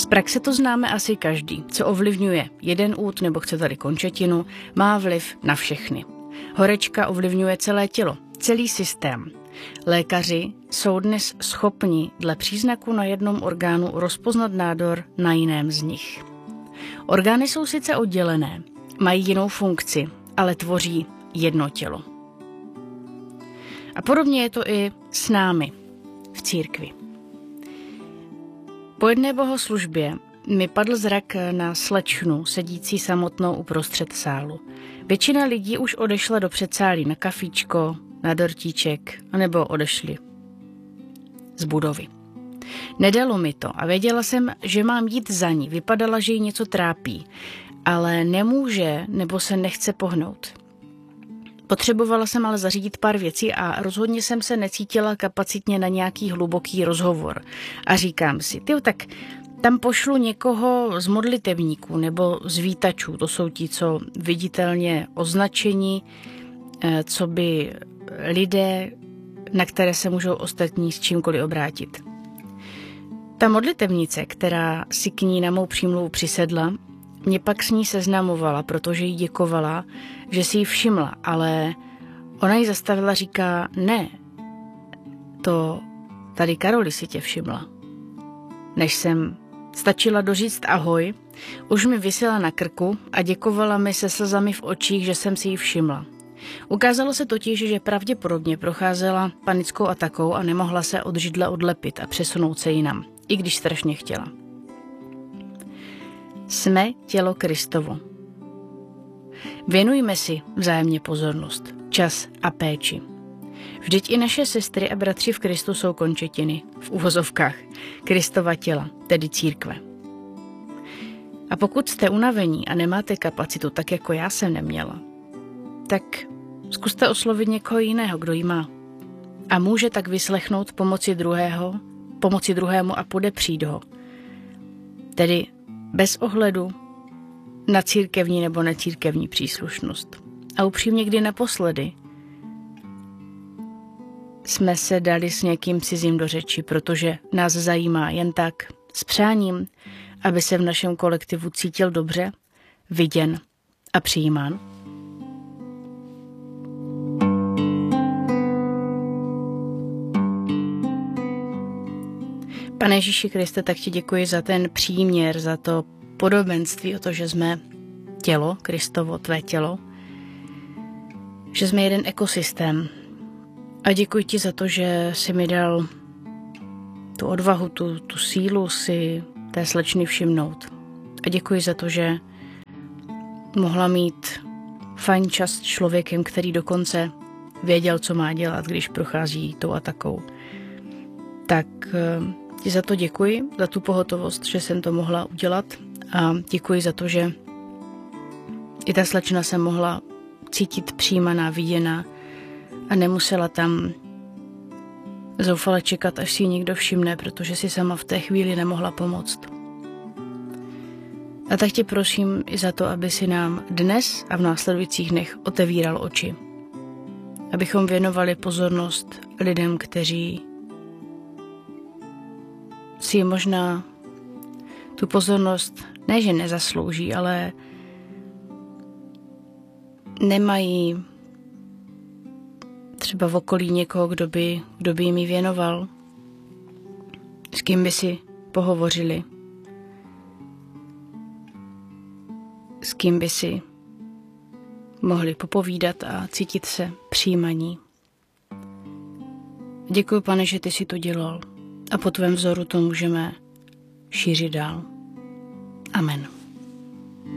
Z praxe to známe asi každý. Co ovlivňuje jeden út nebo chcete-li končetinu, má vliv na všechny. Horečka ovlivňuje celé tělo, celý systém. Lékaři jsou dnes schopni dle příznaku na jednom orgánu rozpoznat nádor na jiném z nich. Orgány jsou sice oddělené, mají jinou funkci, ale tvoří jedno tělo. A podobně je to i s námi v církvi. Po jedné bohoslužbě mi padl zrak na slečnu sedící samotnou uprostřed sálu. Většina lidí už odešla do předsálí na kafíčko, na dortíček, anebo odešli z budovy. Nedalo mi to a věděla jsem, že mám jít za ní. Vypadala, že jí něco trápí, ale nemůže nebo se nechce pohnout. Potřebovala jsem ale zařídit pár věcí a rozhodně jsem se necítila kapacitně na nějaký hluboký rozhovor. A říkám si, tak tam pošlu někoho z modlitevníků nebo z vítačů. To jsou ti, co viditelně označení, co by lidé, na které se můžou ostatní s čímkoliv obrátit. Ta modlitevnice, která si k ní na mou přímluvu přisedla, mě pak s ní seznamovala, protože jí děkovala, že si ji všimla, ale ona ji zastavila, říká, ne, to tady Karoli si tě všimla. Než jsem stačila doříct ahoj, už mi visela na krku a děkovala mi se slzami v očích, že jsem si ji všimla. Ukázalo se totiž, že pravděpodobně procházela panickou atakou a nemohla se od židle odlepit a přesunout se jinam, i když strašně chtěla. Jsme tělo Kristovo. Věnujme si vzájemně pozornost, čas a péči. Vždyť i naše sestry a bratři v Kristu jsou končetiny, v uvozovkách, Kristova těla, tedy církve. A pokud jste unavení a nemáte kapacitu, tak jako já jsem neměla, tak zkuste oslovit někoho jiného, kdo ji má. A může tak vyslechnout pomoci druhému a podepřít ho. Tedy bez ohledu na církevní nebo necírkevní příslušnost. A upřímně, kdy naposledy jsme se dali s někým cizím do řeči, protože nás zajímá jen tak, s přáním, aby se v našem kolektivu cítil dobře, viděn a přijímán. Pane Ježíši Kriste, tak ti děkuji za ten příměr, za to podobenství o to, že jsme tělo, Kristovo, tvé tělo, že jsme jeden ekosystém. A děkuji ti za to, že jsi mi dal tu odvahu, tu sílu si té slečny všimnout. A děkuji za to, že mohla mít fajn čas s člověkem, který dokonce věděl, co má dělat, když prochází tou atakou. Tak ti za to děkuji, za tu pohotovost, že jsem to mohla udělat a děkuji za to, že i ta slečna se mohla cítit přijímaná, viděná a nemusela tam zoufale čekat, až si ji někdo všimne, protože si sama v té chvíli nemohla pomoct. A tak tě prosím i za to, aby si nám dnes a v následujících dnech otevíral oči. Abychom věnovali pozornost lidem, kteří si možná tu pozornost ne, že nezaslouží, ale nemají třeba v okolí někoho, kdo by jim ji věnoval, s kým by si pohovořili, s kým by si mohli popovídat a cítit se přijímaní. Děkuji, Pane, že ty jsi to dělal a po tvém vzoru to můžeme šířit dál. Amen.